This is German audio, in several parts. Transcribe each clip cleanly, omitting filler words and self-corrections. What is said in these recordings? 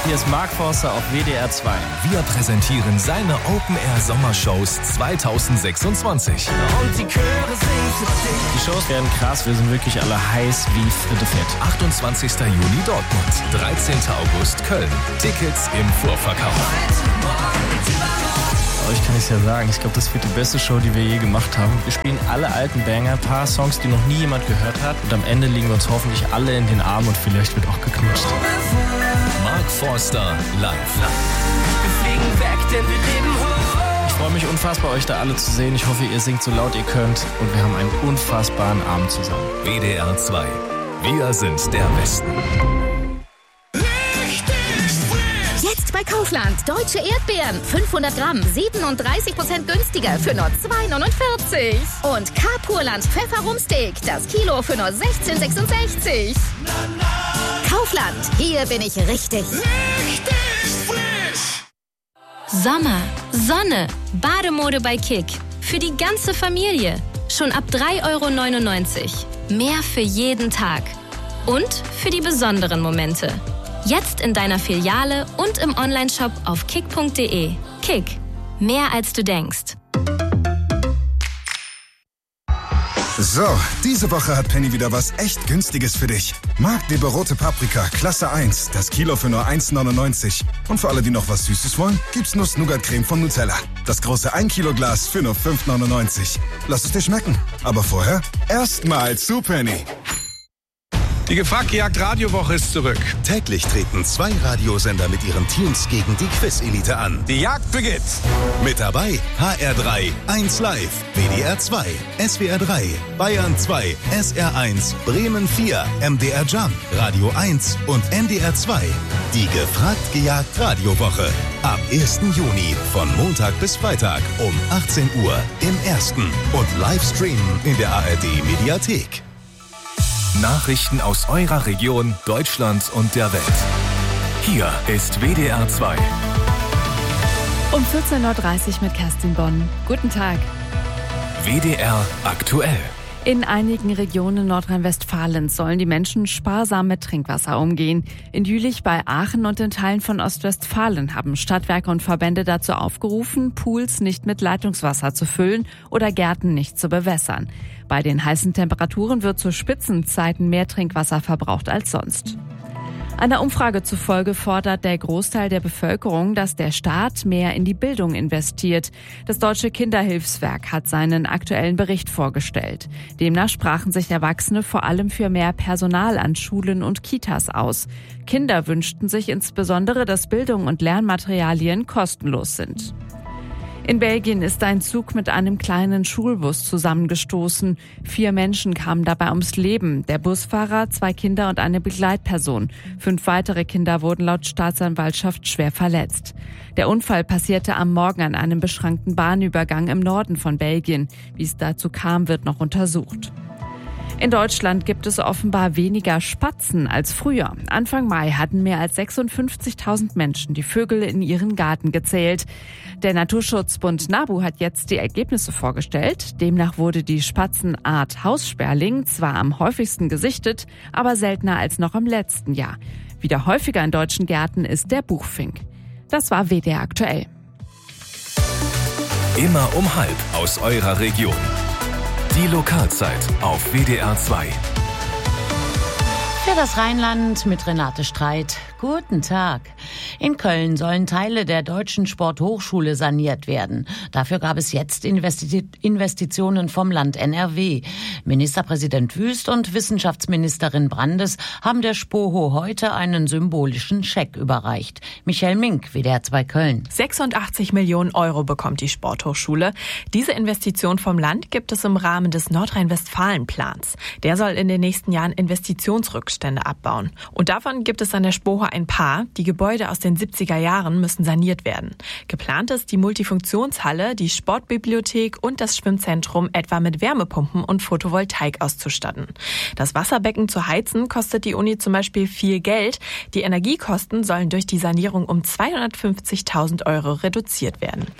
hier ist Mark Forster auf WDR 2. Wir präsentieren seine Open-Air-Sommershows 2026. Und die Chöre singen für dich. Die Shows werden krass, wir sind wirklich alle heiß wie Fritte Fett. 28. Juni Dortmund, 13. August Köln. Tickets im Vorverkauf. Euch kann ich ja sagen, ich glaube, das wird die beste Show, die wir je gemacht haben. Wir spielen alle alten Banger, ein paar Songs, die noch nie jemand gehört hat. Und am Ende liegen wir uns hoffentlich alle in den Armen und vielleicht wird auch geknutscht. Mark Forster live. Wir fliegen weg, denn wir leben hoch. Ich freue mich unfassbar, euch da alle zu sehen. Ich hoffe, ihr singt so laut ihr könnt. Und wir haben einen unfassbaren Abend zusammen. WDR 2. Wir sind der Westen. Jetzt bei Kaufland. Deutsche Erdbeeren. 500 Gramm. 37% günstiger für nur 2,49. Und K-Purland Pfefferrumsteak. Das Kilo für nur 16,66. Kaufland. Hier bin ich richtig. Sommer, Sonne, Bademode bei Kick. Für die ganze Familie. Schon ab 3,99 €. Mehr für jeden Tag. Und für die besonderen Momente. Jetzt in deiner Filiale und im Onlineshop auf kick.de. Kick. Mehr als du denkst. So, diese Woche hat Penny wieder was echt Günstiges für dich. Marktleber rote Paprika, Klasse 1, das Kilo für nur 1,99. Und für alle, die noch was Süßes wollen, gibt's Nuss-Nougat-Creme von Nutella. Das große 1 Kilo Glas für nur 5,99. Lass es dir schmecken. Aber vorher erstmal zu Penny. Die Gefragt-Gejagt-Radiowoche ist zurück. Täglich treten 2 Radiosender mit ihren Teams gegen die Quiz-Elite an. Die Jagd beginnt. Mit dabei HR3, 1 Live, WDR 2, SWR 3, Bayern 2, SR 1, Bremen 4, MDR Jump, Radio 1 und NDR 2. Die Gefragt-Gejagt-Radiowoche. Ab 1. Juni von Montag bis Freitag um 18 Uhr im Ersten und Livestreamen in der ARD-Mediathek. Nachrichten aus eurer Region, Deutschland und der Welt. Hier ist WDR 2. Um 14.30 Uhr mit Kerstin Bonn. Guten Tag. WDR aktuell. In einigen Regionen Nordrhein-Westfalens sollen die Menschen sparsam mit Trinkwasser umgehen. In Jülich bei Aachen und in Teilen von Ostwestfalen haben Stadtwerke und Verbände dazu aufgerufen, Pools nicht mit Leitungswasser zu füllen oder Gärten nicht zu bewässern. Bei den heißen Temperaturen wird zu Spitzenzeiten mehr Trinkwasser verbraucht als sonst. Einer Umfrage zufolge fordert der Großteil der Bevölkerung, dass der Staat mehr in die Bildung investiert. Das Deutsche Kinderhilfswerk hat seinen aktuellen Bericht vorgestellt. Demnach sprachen sich Erwachsene vor allem für mehr Personal an Schulen und Kitas aus. Kinder wünschten sich insbesondere, dass Bildung und Lernmaterialien kostenlos sind. In Belgien ist ein Zug mit einem kleinen Schulbus zusammengestoßen. 4 Menschen kamen dabei ums Leben. Der Busfahrer, 2 Kinder und eine Begleitperson. 5 weitere Kinder wurden laut Staatsanwaltschaft schwer verletzt. Der Unfall passierte am Morgen an einem beschränkten Bahnübergang im Norden von Belgien. Wie es dazu kam, wird noch untersucht. In Deutschland gibt es offenbar weniger Spatzen als früher. Anfang Mai hatten mehr als 56.000 Menschen die Vögel in ihren Garten gezählt. Der Naturschutzbund NABU hat jetzt die Ergebnisse vorgestellt. Demnach wurde die Spatzenart Haussperling zwar am häufigsten gesichtet, aber seltener als noch im letzten Jahr. Wieder häufiger in deutschen Gärten ist der Buchfink. Das war WDR aktuell. Immer um 12:30 aus eurer Region. Die Lokalzeit auf WDR 2. Für das Rheinland mit Renate Streit. Guten Tag. In Köln sollen Teile der Deutschen Sporthochschule saniert werden. Dafür gab es jetzt Investitionen vom Land NRW. Ministerpräsident Wüst und Wissenschaftsministerin Brandes haben der SPOHO heute einen symbolischen Scheck überreicht. Michael Mink, WDR 2 Köln. 86 Millionen € bekommt die Sporthochschule. Diese Investition vom Land gibt es im Rahmen des Nordrhein-Westfalen-Plans. Der soll in den nächsten Jahren Investitionsrückstände abbauen. Und davon gibt es an der SPOHO ein paar. Die Gebäude aus den 70er Jahren müssen saniert werden. Geplant ist die Multifunktionshalle, die Sportbibliothek und das Schwimmzentrum etwa mit Wärmepumpen und Photovoltaik auszustatten. Das Wasserbecken zu heizen kostet die Uni zum Beispiel viel Geld. Die Energiekosten sollen durch die Sanierung um 250.000 € reduziert werden.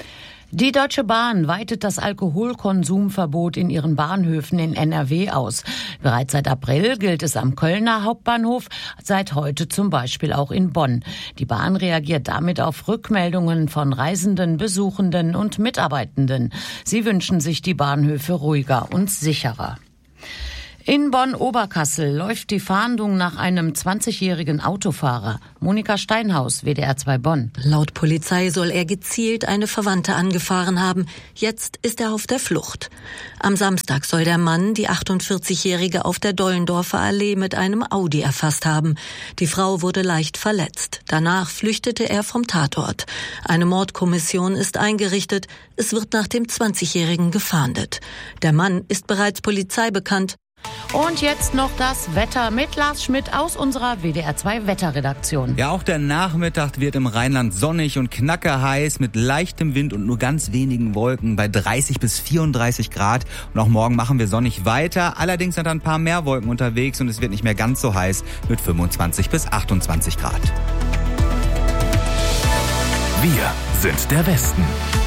Die Deutsche Bahn weitet das Alkoholkonsumverbot in ihren Bahnhöfen in NRW aus. Bereits seit April gilt es am Kölner Hauptbahnhof, seit heute zum Beispiel auch in Bonn. Die Bahn reagiert damit auf Rückmeldungen von Reisenden, Besuchenden und Mitarbeitenden. Sie wünschen sich die Bahnhöfe ruhiger und sicherer. In Bonn-Oberkassel läuft die Fahndung nach einem 20-jährigen Autofahrer. Monika Steinhaus, WDR 2 Bonn. Laut Polizei soll er gezielt eine Verwandte angefahren haben. Jetzt ist er auf der Flucht. Am Samstag soll der Mann die 48-Jährige auf der Dollendorfer Allee mit einem Audi erfasst haben. Die Frau wurde leicht verletzt. Danach flüchtete er vom Tatort. Eine Mordkommission ist eingerichtet. Es wird nach dem 20-Jährigen gefahndet. Der Mann ist bereits Polizei bekannt. Und jetzt noch das Wetter mit Lars Schmidt aus unserer WDR 2 Wetterredaktion. Ja, auch der Nachmittag wird im Rheinland sonnig und knackerheiß mit leichtem Wind und nur ganz wenigen Wolken bei 30 bis 34 Grad. Und auch morgen machen wir sonnig weiter. Allerdings sind ein paar mehr Wolken unterwegs und es wird nicht mehr ganz so heiß mit 25 bis 28 Grad. Wir sind der Westen.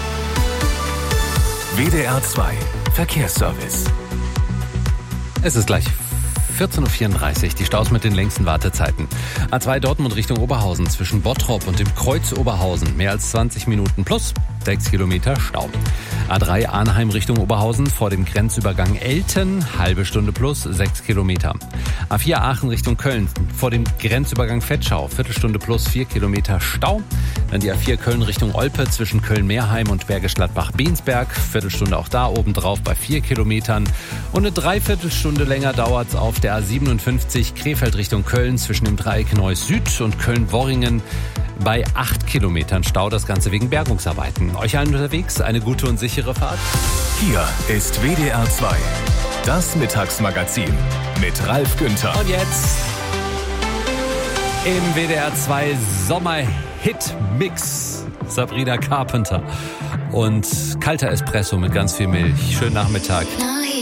WDR 2 Verkehrsservice. Es ist gleich 14.34 Uhr, die Staus mit den längsten Wartezeiten. A2 Dortmund Richtung Oberhausen zwischen Bottrop und dem Kreuz Oberhausen. Mehr als 20 Minuten plus 6 Kilometer Stau. A3 Arnheim Richtung Oberhausen vor dem Grenzübergang Elten, halbe Stunde plus 6 Kilometer. A4 Aachen Richtung Köln vor dem Grenzübergang Vetschau, Viertelstunde plus 4 Kilometer Stau. Dann die A4 Köln Richtung Olpe zwischen Köln-Meerheim und Bergisch Gladbach-Bensberg, Viertelstunde auch da obendrauf bei 4 Kilometern. Und eine Dreiviertelstunde länger dauert es auf der A57 Krefeld Richtung Köln zwischen dem Dreieck Neuss Süd und Köln-Worringen bei 8 Kilometern Stau, das Ganze wegen Bergungsarbeiten. Euch allen unterwegs eine gute und sichere Fahrt. Hier ist WDR 2, das Mittagsmagazin mit Ralf Günther. Und jetzt im WDR 2 Sommer-Hit-Mix Sabrina Carpenter und kalter Espresso mit ganz viel Milch. Schönen Nachmittag.